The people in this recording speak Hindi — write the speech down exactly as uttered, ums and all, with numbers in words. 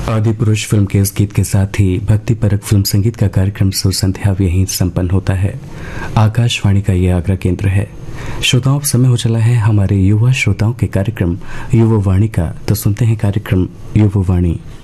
आदि पुरुष फिल्म के इस गीत के साथ ही भक्ति परक फिल्म संगीत का कार्यक्रम सुर संध्या यहीं संपन्न होता है। आकाशवाणी का ये आगरा केंद्र है। श्रोताओं, समय हो चला है हमारे युवा श्रोताओं के कार्यक्रम युवा वाणी का। तो सुनते हैं कार्यक्रम युवा वाणी।